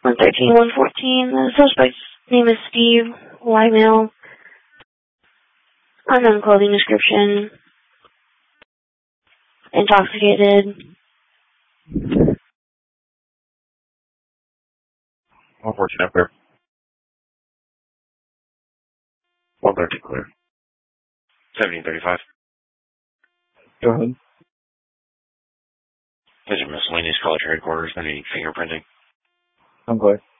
113, 114. The suspect's name is Steve. White male. Unknown clothing description. Intoxicated. 114 up clear. 113 clear. 1735. Go ahead. This is miscellaneous college headquarters. I need fingerprinting. I'm clear.